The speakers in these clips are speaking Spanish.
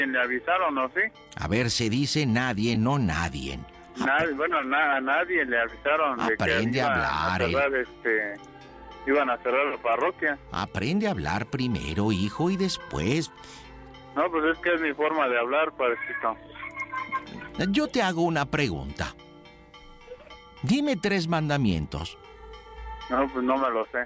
le avisaron, ¿no? Sí. A ver, se dice nadie, no nadie. A nadie le avisaron. Aprende de que a hablar. Iban a cerrar la parroquia. Aprende a hablar primero, hijo, y después. No, pues es que es mi forma de hablar, padrecito. Yo te hago una pregunta. Dime 3 mandamientos. No, pues no me lo sé.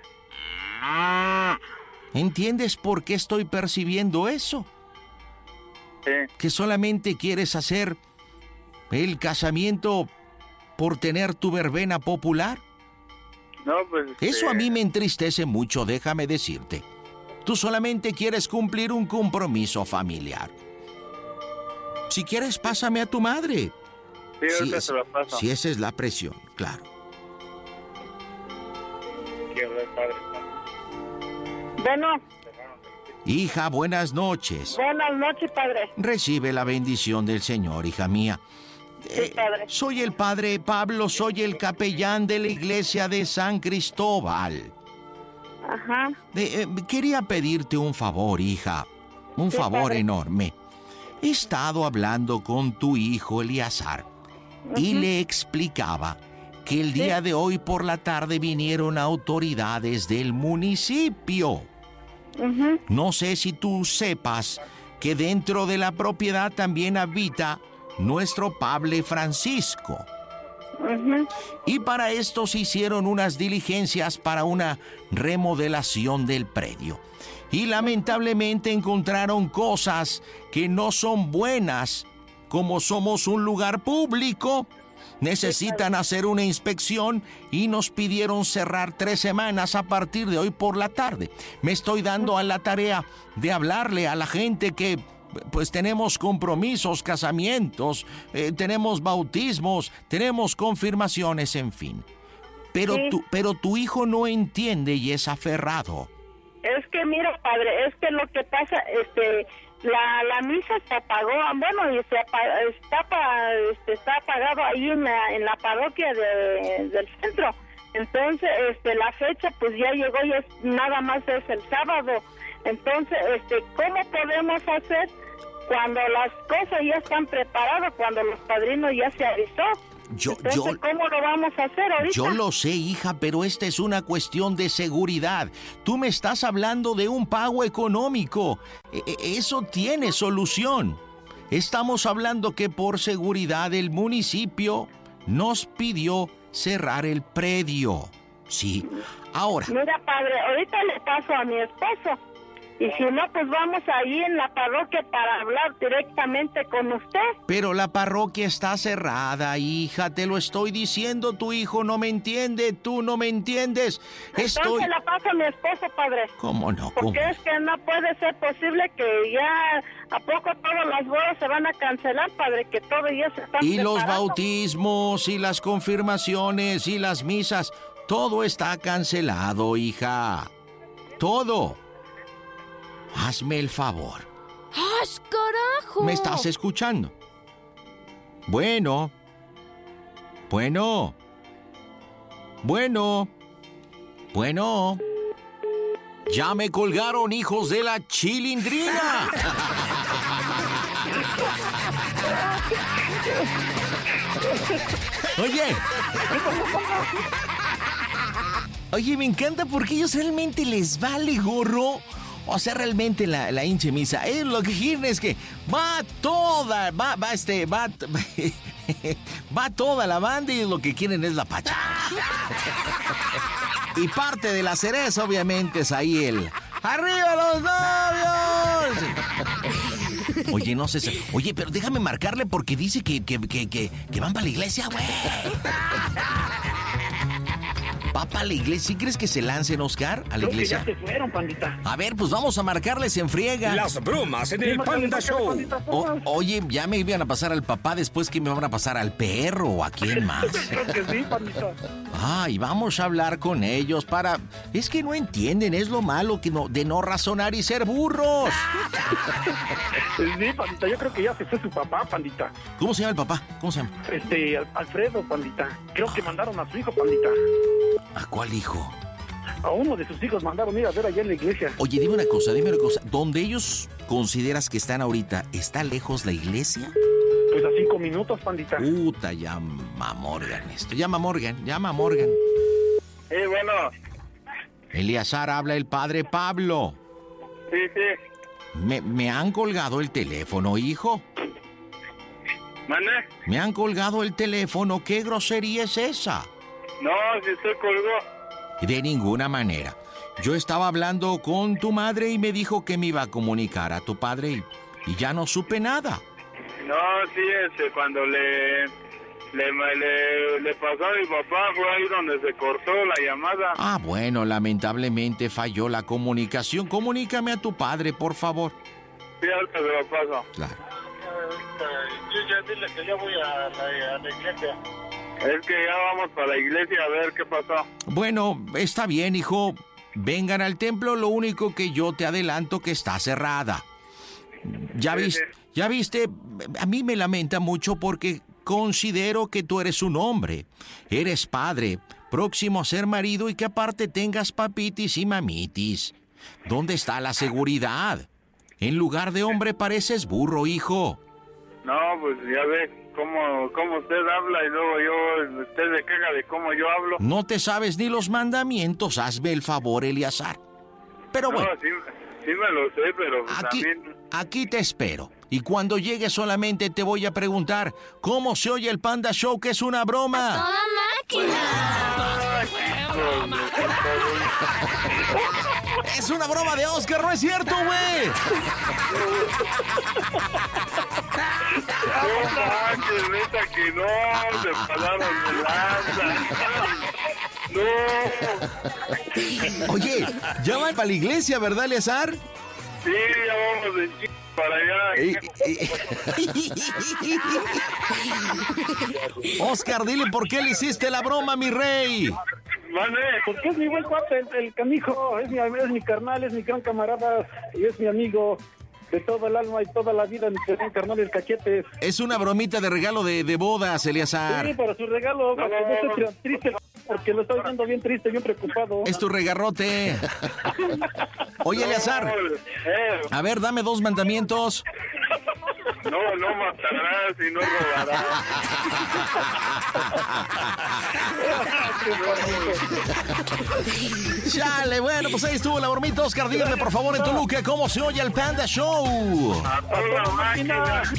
¿Entiendes por qué estoy percibiendo eso? Sí. Que solamente quieres hacer el casamiento por tener tu verbena popular. No, pues... Eso a mí me entristece mucho, déjame decirte. Tú solamente quieres cumplir un compromiso familiar. Si quieres, pásame a tu madre. Sí, ahorita se la paso. Si esa es la presión, claro. Bueno. Hija, buenas noches. Buenas noches, padre. Recibe la bendición del Señor, hija mía. Sí, padre. Soy el padre Pablo, soy el capellán de la iglesia de San Cristóbal. Ajá. Quería pedirte un favor, hija. Un favor padre. enorme. He estado hablando con tu hijo Eleazar y le explicaba que el día de hoy por la tarde vinieron autoridades del municipio. No sé si tú sepas que dentro de la propiedad también habita nuestro Padre Francisco. Y para esto se hicieron unas diligencias para una remodelación del predio. Y lamentablemente encontraron cosas que no son buenas. Como somos un lugar público, necesitan hacer una inspección y nos pidieron cerrar 3 semanas a partir de hoy por la tarde. Me estoy dando a la tarea de hablarle a la gente que pues tenemos compromisos, casamientos, tenemos bautismos, tenemos confirmaciones, en fin. Pero tu hijo no entiende y es aferrado. Es que mira, padre, es que lo que pasa, la misa se apagó, bueno, y está apagado ahí en la parroquia del centro. Entonces, la fecha pues ya llegó y nada más es el sábado. Entonces, ¿cómo podemos hacer cuando las cosas ya están preparadas, cuando los padrinos ya se avisó? ¿Cómo lo vamos a hacer ahorita? Yo lo sé, hija, pero esta es una cuestión de seguridad. Tú me estás hablando de un pago económico. Eso tiene solución. Estamos hablando que por seguridad el municipio nos pidió cerrar el predio. Sí, ahora... Mira, padre, ahorita le paso a mi esposo. Y si no, pues vamos ahí en la parroquia para hablar directamente con usted. Pero la parroquia está cerrada, hija, te lo estoy diciendo, tu hijo no me entiende, tú no me entiendes. Entonces la paso a mi esposo, padre. ¿Cómo no? Porque es que no puede ser posible que ya a poco todas las bodas se van a cancelar, padre, que todo ya se está Y preparando. los bautismos, y las confirmaciones, y las misas, todo está cancelado, hija. Todo. Hazme el favor. ¡Ay, carajo! ¿Me estás escuchando? Bueno. Ya me colgaron, hijos de la chilindrina. Oye, me encanta porque ellos realmente les vale gorro. O sea, realmente la hinche misa. Lo que quieren es que va toda la banda y lo que quieren es la pachanga. Y parte de la cereza, obviamente, es ahí el ¡arriba los novios! Oye, no sé. Oye, pero déjame marcarle porque dice que van para la iglesia, güey. ¿Va para la iglesia? ¿Sí crees que se lancen, Oscar, a la iglesia? Creo que ya se fueron, pandita. A ver, pues vamos a marcarles en friega. Las bromas en el Panda Show. Oye, ya me iban a pasar al papá, después que me van a pasar al perro o a quién más. Creo que sí, pandita. Ay, vamos a hablar con ellos para... Es que no entienden, es lo malo de no razonar y ser burros. Sí, pandita, yo creo que ya se fue su papá, pandita. ¿Cómo se llama el papá? ¿Cómo se llama? Alfredo, pandita. Creo que mandaron a su hijo, pandita. ¿A cuál hijo? a uno de sus hijos mandaron ir a ver allá en la iglesia. Oye, dime una cosa. ¿Dónde ellos consideras que están ahorita, está lejos la iglesia? Pues a 5 minutos, pandita. Puta, llama a Morgan esto. Llama a Morgan. Bueno. Eleazar, habla el padre Pablo. Sí. Me han colgado el teléfono, hijo. ¿Mande? Me han colgado el teléfono. ¿Qué grosería es esa? No, si usted colgó. De ninguna manera. Yo estaba hablando con tu madre y me dijo que me iba a comunicar a tu padre y ya no supe nada. No, sí, cuando le pasó a mi papá, fue ahí donde se cortó la llamada. Ah, bueno, lamentablemente falló la comunicación. Comunícame a tu padre, por favor. Sí, ahorita se lo paso. Claro. Ya dile que ya voy a la iglesia. Es que ya vamos para la iglesia a ver qué pasó. Bueno, está bien, hijo. Vengan al templo, lo único que yo te adelanto que está cerrada. Ya viste, a mí me lamenta mucho porque considero que tú eres un hombre, eres padre, próximo a ser marido y que aparte tengas papitis y mamitis. ¿Dónde está la seguridad? En lugar de hombre pareces burro, hijo. No, pues ya ve cómo usted habla y luego usted se queja de cómo yo hablo. No te sabes ni los mandamientos, hazme el favor, Eleazar. Pero bueno. No, sí me lo sé, pero pues también... Aquí te espero. Y cuando llegue solamente te voy a preguntar ¿cómo se oye el Panda Show, que es una broma? ¡A toda máquina! Es una broma de Oscar, ¿no es cierto, güey? No manches, neta que no, se pasaron de lanza. No. Oye, ya van para la iglesia, ¿verdad, Eleazar? Sí, ya vamos de chico para allá. Oscar, dile por qué le hiciste la broma, mi rey. Mane. Porque es mi buen cuate, el canijo, es mi carnal, es mi gran camarada y es mi amigo de todo el alma y toda la vida, mi gran carnal, el Cachetes. Es una bromita de regalo de bodas, Eleazar. Sí, para su regalo, para que no esté triste, porque lo estoy viendo bien triste, bien preocupado. Es tu regarrote. Oye, Eleazar, a ver, dame 2 mandamientos. No matarás y no robarás. Chale, bueno, pues ahí estuvo la bromita, Oscar. Dígame, por favor, en Toluca, ¿cómo se oye el Panda Show? A toda máquina.